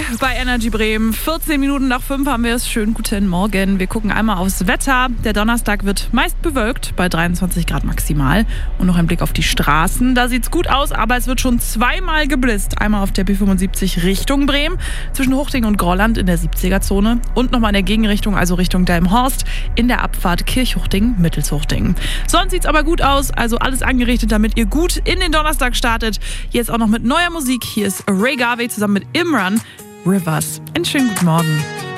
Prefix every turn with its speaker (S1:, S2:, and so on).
S1: bei Energy Bremen. 14 Minuten nach 5 haben wir es. Schönen guten Morgen. Wir gucken einmal aufs Wetter. Der Donnerstag wird meist bewölkt, bei 23 Grad maximal. Und noch ein Blick auf die Straßen. Da sieht's gut aus, aber es wird schon zweimal geblitzt. Einmal auf der B75 Richtung Bremen, zwischen Huchting und Grolland in der 70er-Zone. Und nochmal in der Gegenrichtung, also Richtung Delmenhorst, in der Abfahrt Kirchhuchting-Mittelshuchting. Sonst sieht's aber gut aus, also alles angerichtet, damit ihr gut in den Donnerstag startet. Jetzt auch noch mit neuer Musik. Hier ist Ray Garvey zusammen mit Imran, Rivers. Einen schönen guten Morgen.